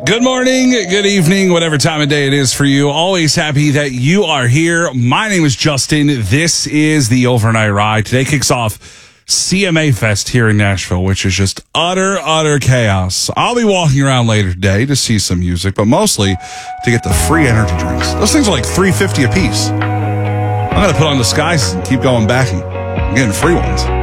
Good morning, good evening, whatever time of day it is for you. Always happy that you are here. My name is Justin. This is the Overnight Ride. Today kicks off CMA Fest here in Nashville, which is just utter chaos. I'll be walking around later today to see some music, but mostly to get the free energy drinks. Those things are like $3.50 a piece. I'm going to put on disguises and keep going back and getting free ones.